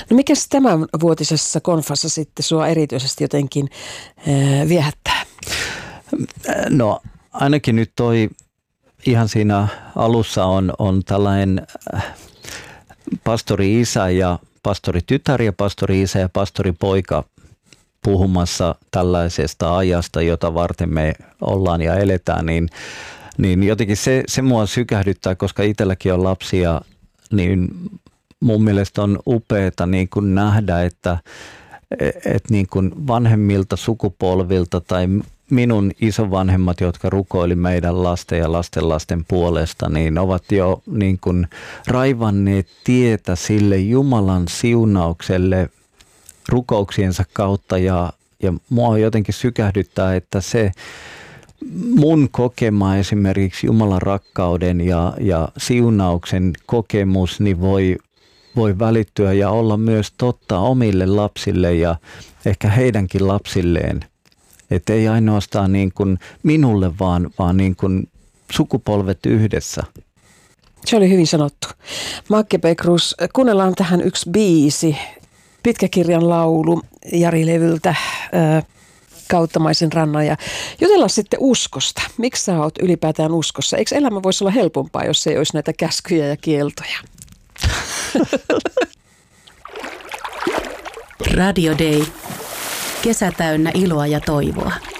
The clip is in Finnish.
No mikäs tämän vuotisessa konfassa sitten sua erityisesti jotenkin viehättää? No ainakin nyt toi ihan siinä alussa on tällainen pastori-isä ja pastori-tytär ja pastori-isä ja pastori-poika puhumassa tällaisesta ajasta, jota varten me ollaan ja eletään, niin jotenkin se mua sykähdyttää, koska itselläkin on lapsia, niin mun mielestä on upeata niin kuin nähdä, että niin kuin vanhemmilta sukupolvilta tai minun isovanhemmat, jotka rukoili meidän lasten ja lastenlasten puolesta, niin ovat jo niin kuin raivanneet tietä sille Jumalan siunaukselle rukouksiensa kautta ja mua jotenkin sykähdyttää, että se mun kokema esimerkiksi Jumalan rakkauden ja siunauksen kokemus niin voi välittyä ja olla myös totta omille lapsille ja ehkä heidänkin lapsilleen. Että ei ainoastaan niin kuin minulle, vaan niin kuin sukupolvet yhdessä. Se oli hyvin sanottu. Makke Pekrus, kuunnellaan tähän yksi biisi. Pitkäkirjan laulu Jari-levyltä Kauttamaisen rannan ja jutellaan sitten uskosta. Miksi sä oot ylipäätään uskossa? Eikö elämä voisi olla helpompaa, jos ei olisi näitä käskyjä ja kieltoja? Radio Day. Kesä täynnä iloa ja toivoa.